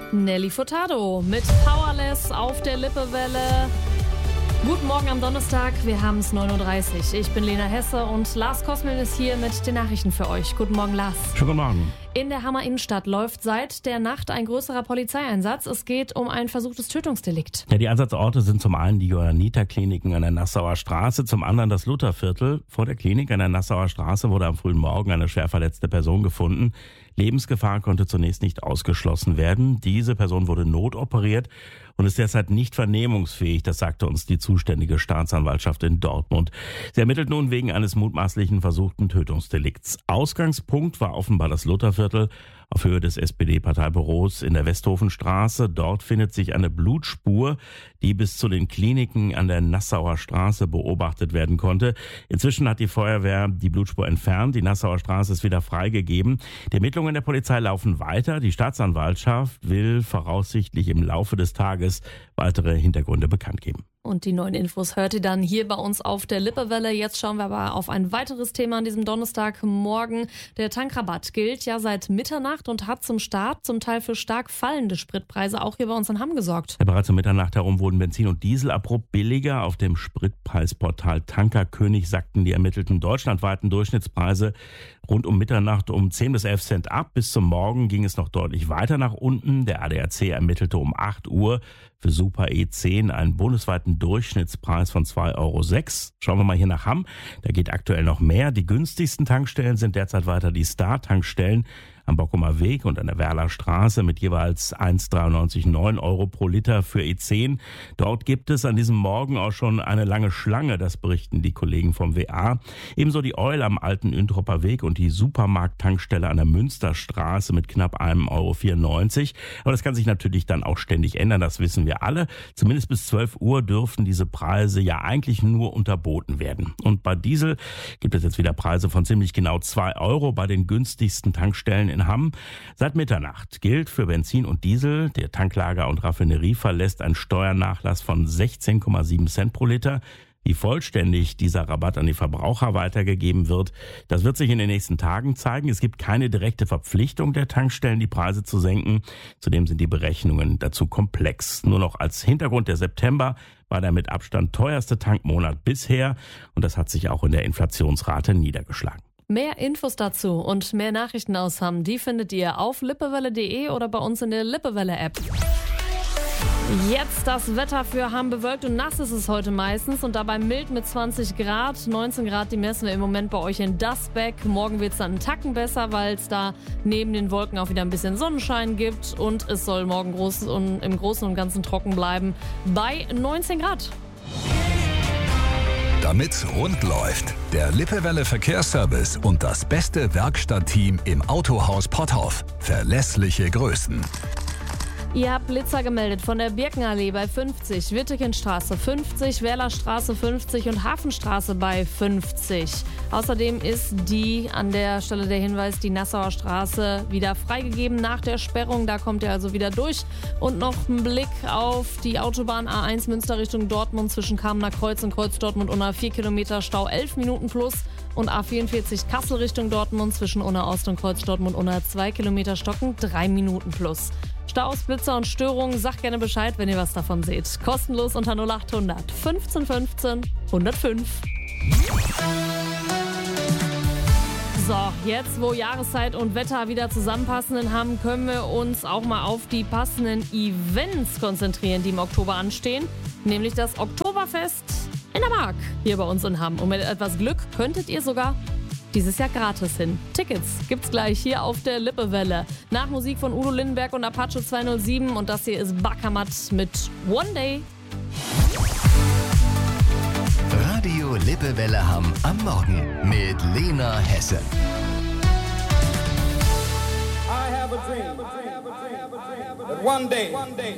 Nelly Furtado mit Powerless auf der Lippewelle. Guten Morgen am Donnerstag, wir haben es 9.30 Uhr. Ich bin Lena Hesse und Lars Kosmel ist hier mit den Nachrichten für euch. Guten Morgen, Lars. Schönen guten Morgen. In der Hammer Innenstadt läuft seit der Nacht ein größerer Polizeieinsatz. Es geht um ein versuchtes Tötungsdelikt. Ja, die Einsatzorte sind zum einen die Johanniter-Kliniken an der Nassauer Straße, zum anderen das Lutherviertel. Vor der Klinik an der Nassauer Straße wurde am frühen Morgen eine schwer verletzte Person gefunden. Lebensgefahr konnte zunächst nicht ausgeschlossen werden. Diese Person wurde notoperiert und ist derzeit nicht vernehmungsfähig, das sagte uns die zuständige Staatsanwaltschaft in Dortmund. Sie ermittelt nun wegen eines mutmaßlichen versuchten Tötungsdelikts. Ausgangspunkt war offenbar das Lutherviertel auf Höhe des SPD-Parteibüros in der Westhofenstraße. Dort findet sich eine Blutspur, die bis zu den Kliniken an der Nassauer Straße beobachtet werden konnte. Inzwischen hat die Feuerwehr die Blutspur entfernt. Die Nassauer Straße ist wieder freigegeben. Die Ermittlungen der Polizei laufen weiter. Die Staatsanwaltschaft will voraussichtlich im Laufe des Tages weitere Hintergründe bekannt geben. Und die neuen Infos hört ihr dann hier bei uns auf der Lippewelle. Jetzt schauen wir aber auf ein weiteres Thema an diesem Donnerstagmorgen. Der Tankrabatt gilt ja seit Mitternacht und hat zum Start zum Teil für stark fallende Spritpreise auch hier bei uns in Hamm gesorgt. Ja, bereits um Mitternacht herum wurden Benzin und Diesel abrupt billiger. Auf dem Spritpreisportal Tankerkönig sackten die ermittelten deutschlandweiten Durchschnittspreise rund um Mitternacht um 10 bis 11 Cent ab. Bis zum Morgen ging es noch deutlich weiter nach unten. Der ADAC ermittelte um 8 Uhr für Super E10 einen bundesweiten Durchschnittspreis von 2,06 Euro. Schauen wir mal hier nach Hamm. Da geht aktuell noch mehr. Die günstigsten Tankstellen sind derzeit weiter die Star-Tankstellen am Bockumer Weg und an der Werler Straße mit jeweils 1,93,9 Euro pro Liter für E10. Dort gibt es an diesem Morgen auch schon eine lange Schlange, das berichten die Kollegen vom WA. Ebenso die Eul am alten Üntropper Weg und die Supermarkt-Tankstelle an der Münsterstraße mit knapp 1,94 Euro. Aber das kann sich natürlich dann auch ständig ändern, das wissen wir alle. Zumindest bis 12 Uhr dürfen diese Preise ja eigentlich nur unterboten werden. Und bei Diesel gibt es jetzt wieder Preise von ziemlich genau 2 Euro bei den günstigsten Tankstellen in Hamm. Seit Mitternacht gilt für Benzin und Diesel, der Tanklager und Raffinerie verlässt ein Steuernachlass von 16,7 Cent pro Liter. Wie vollständig dieser Rabatt an die Verbraucher weitergegeben wird, das wird sich in den nächsten Tagen zeigen. Es gibt keine direkte Verpflichtung der Tankstellen, die Preise zu senken. Zudem sind die Berechnungen dazu komplex. Nur noch als Hintergrund: der September war der mit Abstand teuerste Tankmonat bisher und das hat sich auch in der Inflationsrate niedergeschlagen. Mehr Infos dazu und mehr Nachrichten aus Hamm, die findet ihr auf lippewelle.de oder bei uns in der Lippewelle-App. Jetzt das Wetter für Hamm. Bewölkt und nass ist es heute meistens und dabei mild mit 20 Grad. 19 Grad, die messen wir im Moment bei euch in Dasbeck. Morgen wird es dann einen Tacken besser, weil es da neben den Wolken auch wieder ein bisschen Sonnenschein gibt. Und es soll morgen im Großen und Ganzen trocken bleiben bei 19 Grad. Damit's rund läuft, der Lippewelle Verkehrsservice und das beste Werkstattteam im Autohaus Potthoff. Verlässliche Größen. Ihr habt Blitzer gemeldet von der Birkenallee bei 50, Wittekenstraße 50, Werlerstraße 50 und Hafenstraße bei 50. Außerdem ist an der Stelle der Hinweis, die Nassauer Straße wieder freigegeben nach der Sperrung. Da kommt ihr also wieder durch. Und noch ein Blick auf die Autobahn A1 Münster Richtung Dortmund zwischen Kamener Kreuz und Kreuz Dortmund Unna 4 Kilometer Stau 11 Minuten plus. Und A44 Kassel Richtung Dortmund zwischen Unna Ost und Kreuz Dortmund Unna 2 Kilometer Stocken 3 Minuten plus. Staus, Blitzer und Störungen, sagt gerne Bescheid, wenn ihr was davon seht. Kostenlos unter 0800 15 15 105. So, jetzt wo Jahreszeit und Wetter wieder zusammenpassen in Hamm, können wir uns auch mal auf die passenden Events konzentrieren, die im Oktober anstehen. Nämlich das Oktoberfest in der Mark hier bei uns in Hamm. Und mit etwas Glück könntet ihr sogar dieses Jahr gratis hin. Tickets gibt's gleich hier auf der Lippewelle. Nach Musik von Udo Lindenberg und Apache 207. Und das hier ist Baccamat mit One Day. Radio Lippewelle Hamm am Morgen mit Lena Hesse. I have a dream that one day